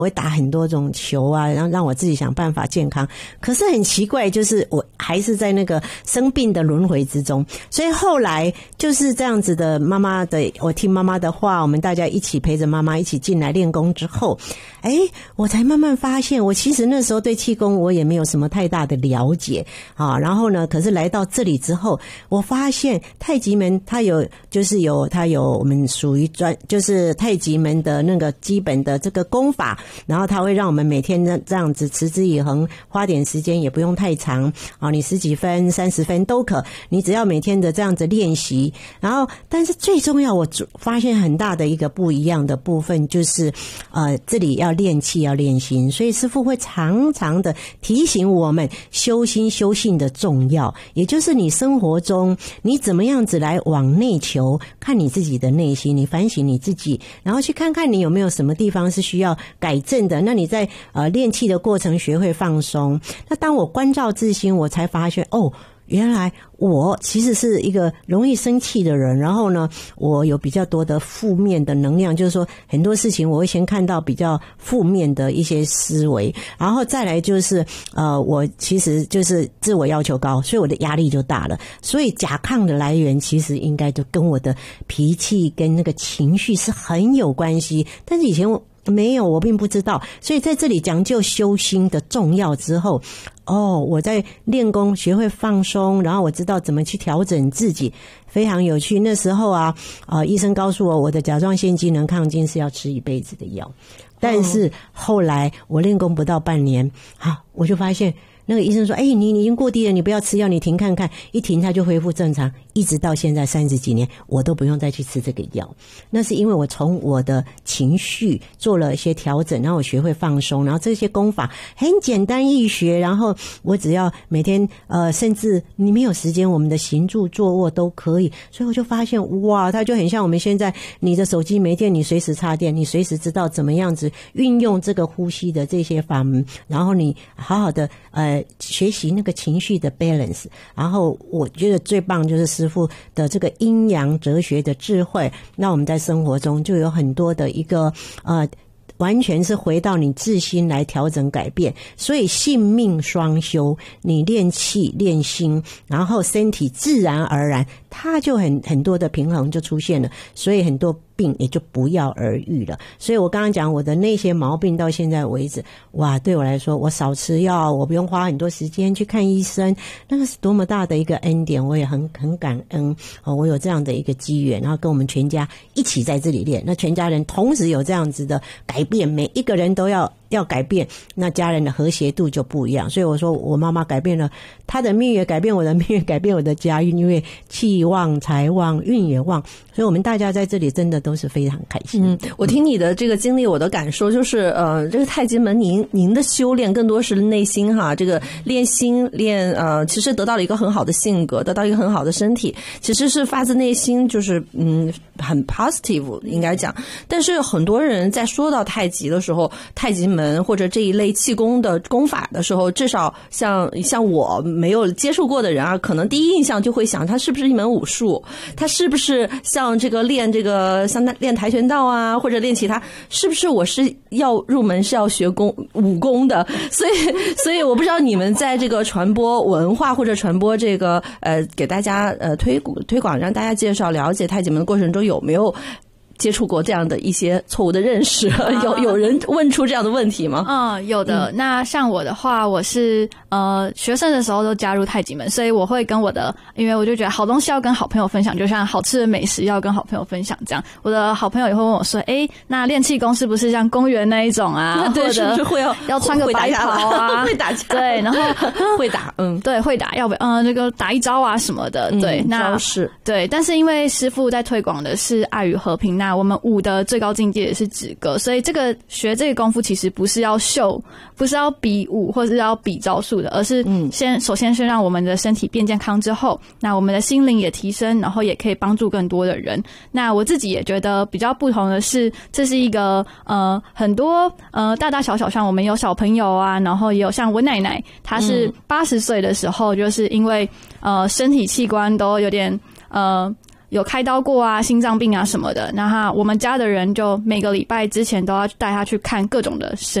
我会打很多种球啊，然后让我自己想办法健康。可是很奇怪，就是我还是在那个生病的轮回之中。所以后来就是这样子的，我听妈妈的话，我们大家一起陪着妈妈一起进来练功之后，我才慢慢发现，我其实那时候对气功我也没有什么太大的了解啊。然后呢，可是来到这里之后，我发现太极门它有我们属于就是太极门的那个基本的这个功法。然后它会让我们每天这样子持之以恒，花点时间也不用太长啊，你10几分、30分都可，你只要每天的这样子练习。然后，但是最重要，我发现很大的一个不一样的部分就是，这里要练气，要练心，所以师父会常常的提醒我们修心修性的重要，也就是你生活中你怎么样子来往内求，看你自己的内心，你反省你自己，然后去看看你有没有什么地方是需要改正的。那你在练气的过程学会放松。那当我关照自心，我才发现原来我其实是一个容易生气的人，然后呢，我有比较多的负面的能量，就是说很多事情我会先看到比较负面的一些思维，然后再来就是我其实就是自我要求高，所以我的压力就大了。所以甲亢的来源其实应该就跟我的脾气跟那个情绪是很有关系，但是以前没有，我并不知道。所以在这里讲究修心的重要之后，我在练功学会放松，然后我知道怎么去调整自己，非常有趣。那时候医生告诉我的甲状腺机能亢进是要吃一辈子的药，但是后来我练功不到半年，我就发现那个医生说你已经过低了，你不要吃药，你停看看，一停它就恢复正常，一直到现在30几年我都不用再去吃这个药。那是因为我从我的情绪做了一些调整，然后我学会放松，然后这些功法很简单易学，然后我只要每天甚至你没有时间，我们的行住坐卧都可以。所以我就发现哇，它就很像我们现在你的手机没电，你随时插电，你随时知道怎么样子运用这个呼吸的这些法门，然后你好好的学习那个情绪的 balance。 然后我觉得最棒就是师父的这个阴阳哲学的智慧，那我们在生活中就有很多的一个完全是回到你自心来调整改变。所以性命双修，你练气练心，然后身体自然而然它就很多的平衡就出现了，所以很多病也就不药而愈了。所以我刚刚讲我的那些毛病到现在为止，哇，对我来说我少吃药，我不用花很多时间去看医生，那个是多么大的一个恩典，我也很感恩我有这样的一个机缘，然后跟我们全家一起在这里练，那全家人同时有这样子的改变，每一个人都要改变，那家人的和谐度就不一样。所以我说我妈妈改变了她的命运，改变我的命运，改变我的家运，因为气旺财旺运也旺，所以我们大家在这里真的都是非常开心。 我听你的这个经历，我的感受就是这个太极门您的修炼更多是内心哈，这个练心练其实得到了一个很好的性格，得到一个很好的身体，其实是发自内心，就是很 positive 应该讲。但是很多人在说到太极的时候，太极门或者这一类气功的功法的时候，至少像我没有接触过的人可能第一印象就会想它是不是一门武术，它是不是像这个练像练跆拳道或者练其他，是不是我是要入门是要学武功的。所以我不知道你们在这个传播文化或者传播这个给大家推广让大家介绍了解太极门的过程中，有没有接触过这样的一些错误的认识？有人问出这样的问题吗？ 有的。那像我的话，我是学生的时候都加入太极门，所以我会跟因为我就觉得好东西要跟好朋友分享，就像好吃的美食要跟好朋友分享这样。我的好朋友也会问我说那练气功是不是像公园那一种对，是不是会要穿个白袍会打架， 对，然后会打对，会打，要不这个打一招什么的，对，那是对。 但是因为师父在推广的是爱与和平，那我们武的最高境界也是止戈，所以学这个功夫其实不是要秀，不是要比武或是要比招数的，而是首先是让我们的身体变健康之后，那我们的心灵也提升，然后也可以帮助更多的人。那我自己也觉得比较不同的是，这是一个很多大大小小，像我们有小朋友然后也有像我奶奶，她是80岁的时候，就是因为身体器官都有点有开刀过啊，心脏病啊什么的，那我们家的人就每个礼拜之前都要带他去看各种的